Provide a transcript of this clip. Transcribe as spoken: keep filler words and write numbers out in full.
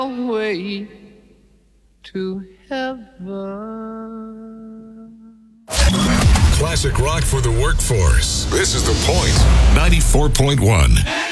way to heaven. Classic rock for the workforce. This is The Point, ninety-four point one.